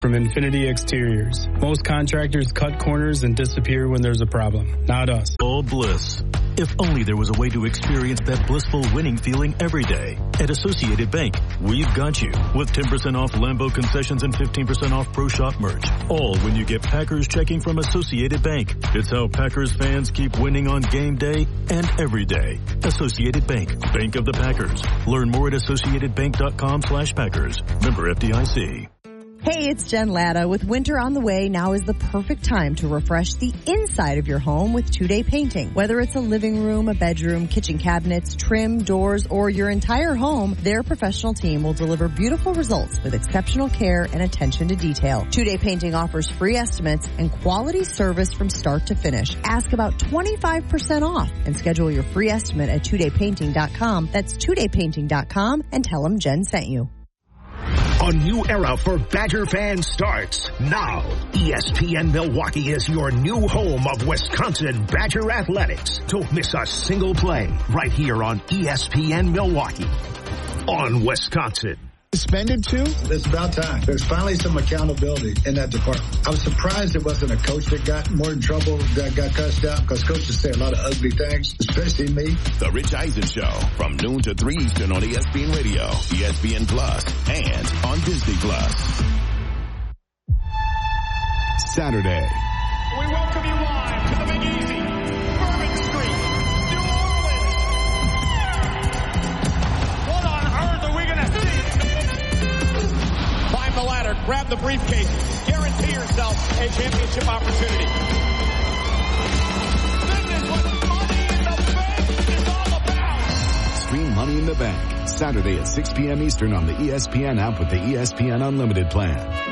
From Infinity Exteriors. Most contractors cut corners and disappear when there's a problem. Not us. All bliss. If only there was a way to experience that blissful winning feeling every day. At Associated Bank, we've got you with 10% off Lambeau concessions and 15% off Pro Shop merch. All when you get Packers checking from Associated Bank. It's how Packers fans keep winning on game day and every day. Associated Bank. Bank of the Packers. Learn more at associatedbank.com/Packers. Member FDIC. Hey, it's Jen Latta. With winter on the way, now is the perfect time to refresh the inside of your home with 2-Day Painting. Whether it's a living room, a bedroom, kitchen cabinets, trim, doors, or your entire home, their professional team will deliver beautiful results with exceptional care and attention to detail. 2-Day Painting offers free estimates and quality service from start to finish. Ask about 25% off and schedule your free estimate at 2daypainting.com. That's 2daypainting.com and tell them Jen sent you. A new era for Badger fans starts now. ESPN Milwaukee is your new home of Wisconsin Badger athletics. Don't miss a single play right here on ESPN Milwaukee on Wisconsin. Suspended too? It's about time. There's finally some accountability in that department. I was surprised it wasn't a coach that got more in trouble, that got cussed out, because coaches say a lot of ugly things, especially me. The Rich Eisen Show from noon to 3 Eastern on ESPN Radio, ESPN Plus, and on Disney Plus. Saturday. We welcome you live to the Big Easy, Bourbon Street, New Orleans. What on earth are we going to see? Climb the ladder, grab the briefcase, guarantee yourself a championship opportunity. This is what Money in the Bank is all about. Stream Money in the Bank, Saturday at 6 p.m. Eastern on the ESPN app with the ESPN Unlimited plan.